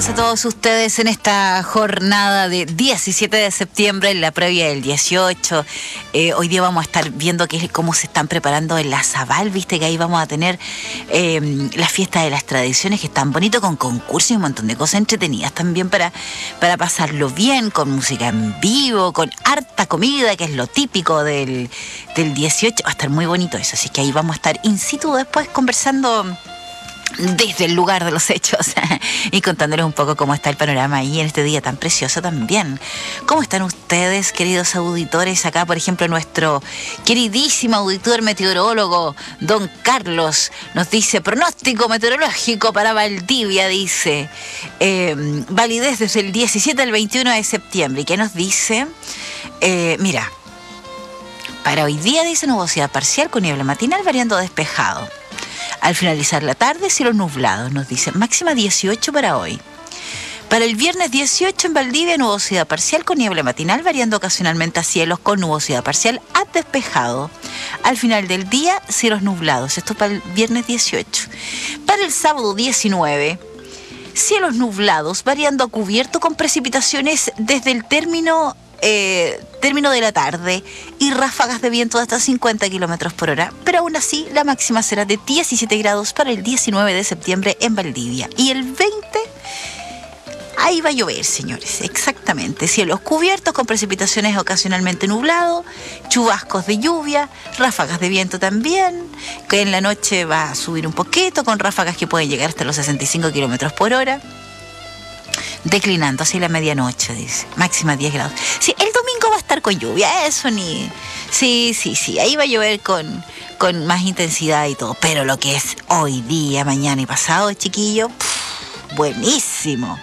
A todos ustedes en esta jornada de 17 de septiembre, en la previa del 18. Hoy día vamos a estar viendo cómo se están preparando en la Zabal. Viste que ahí vamos a tener la fiesta de las tradiciones, que es tan bonito, con concursos y un montón de cosas entretenidas también para pasarlo bien, con música en vivo, con harta comida, que es lo típico del 18. Va a estar muy bonito eso, así que ahí vamos a estar in situ después conversando desde el lugar de los hechos y contándoles un poco cómo está el panorama ahí en este día tan precioso también. ¿Cómo están ustedes, queridos auditores? Acá, por ejemplo, nuestro queridísimo auditor meteorólogo, don Carlos, nos dice: pronóstico meteorológico para Valdivia, dice, validez desde el 17 al 21 de septiembre. ¿Y qué nos dice? Mira, para hoy día dice nubosidad parcial con niebla matinal variando despejado. Al finalizar la tarde, cielos nublados, nos dicen. Máxima 18 para hoy. Para el viernes 18 en Valdivia, nubosidad parcial con niebla matinal, variando ocasionalmente a cielos con nubosidad parcial a despejado. Al final del día, cielos nublados. Esto para el viernes 18. Para el sábado 19, cielos nublados, variando a cubierto con precipitaciones desde el término de la tarde y ráfagas de viento de hasta 50 kilómetros por hora, pero aún así la máxima será de 17 grados para el 19 de septiembre en Valdivia. Y el 20, ahí va a llover, señores, exactamente. Cielos cubiertos con precipitaciones ocasionalmente nublados, chubascos de lluvia, ráfagas de viento también, que en la noche va a subir un poquito, con ráfagas que pueden llegar hasta los 65 kilómetros por hora. Declinando hacia la medianoche, dice. Máxima 10 grados. Sí, el domingo va a estar con lluvia, eso ni... Sí, ahí va a llover con más intensidad y todo. Pero lo que es hoy día, mañana y pasado, chiquillo, buenísimo.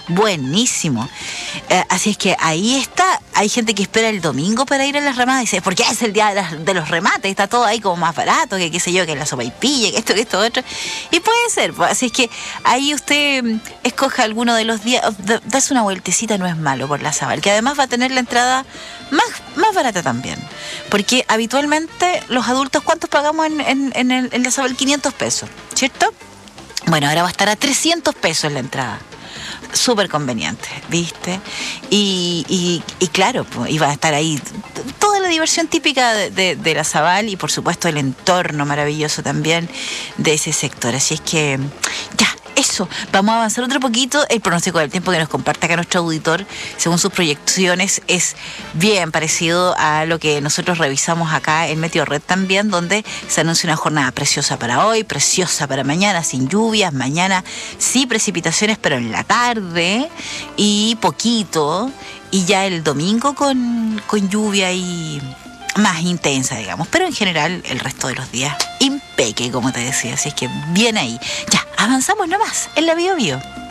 Así es que ahí está. Hay gente que espera el domingo para ir a las remadas y dice, porque es el día de los remates, está todo ahí como más barato, que qué sé yo, que la sopaipilla, que esto, otro. Y puede ser, pues. Así es que ahí usted escoja alguno de los días, darse una vueltecita no es malo por la Zabal, que además va a tener la entrada más barata también. Porque habitualmente los adultos, ¿cuántos pagamos en la Zabal? 500 pesos, ¿cierto? Bueno, ahora va a estar a 300 pesos la entrada. Súper conveniente, ¿viste? Y claro, pues, iba a estar ahí toda la diversión típica de la Zabal y por supuesto el entorno maravilloso también de ese sector. Así es que ya, eso, vamos a avanzar otro poquito. El pronóstico del tiempo que nos comparte acá nuestro auditor, según sus proyecciones, es bien parecido a lo que nosotros revisamos acá en Meteorred también, donde se anuncia una jornada preciosa para hoy, preciosa para mañana, sin lluvias, mañana sí precipitaciones, pero en la tarde y poquito, y ya el domingo con lluvia y más intensa, digamos, pero en general el resto de los días impeque, como te decía, así es que bien ahí. Ya, avanzamos nomás en la Bio Bio.